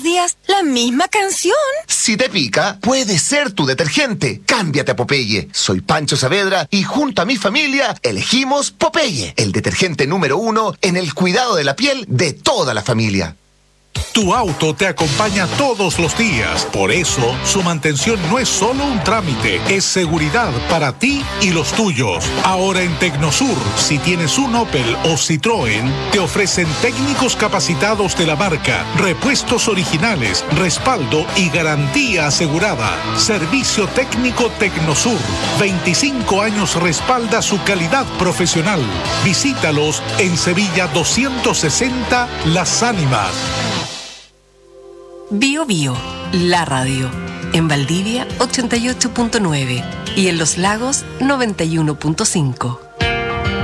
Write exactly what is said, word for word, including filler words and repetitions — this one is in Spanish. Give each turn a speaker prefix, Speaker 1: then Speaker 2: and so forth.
Speaker 1: los días la misma canción.
Speaker 2: Si te pica, puede ser tu detergente. Cámbiate a Popeye. Soy Pancho Saavedra y junto a mi familia elegimos Popeye, el detergente número uno en el cuidado de la piel de toda la familia.
Speaker 3: Tu auto te acompaña todos los días. Por eso, su mantención no es solo un trámite, es seguridad para ti y los tuyos. Ahora en Tecnosur, si tienes un Opel o Citroën, te ofrecen técnicos capacitados de la marca, repuestos originales, respaldo y garantía asegurada. Servicio técnico Tecnosur. veinticinco años respalda su calidad profesional. Visítalos en Sevilla doscientos sesenta Las Ánimas.
Speaker 4: Bio Bio, la radio. En Valdivia, ochenta y ocho punto nueve. Y en Los Lagos, noventa y uno punto cinco.